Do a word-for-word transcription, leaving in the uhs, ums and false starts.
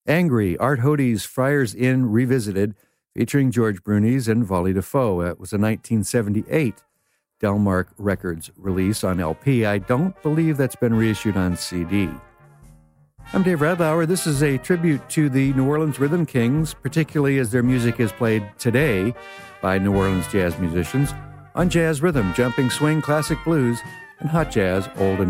Angry, Art Hode's Friars Inn Revisited, featuring George Brunies and Volley Defoe. It was a nineteen seventy-eight Delmark Records release on L P. I don't believe that's been reissued on C D. I'm Dave Radlauer. This is a tribute to the New Orleans Rhythm Kings, particularly as their music is played today by New Orleans jazz musicians on jazz rhythm, jumping swing, classic blues, and hot jazz, old and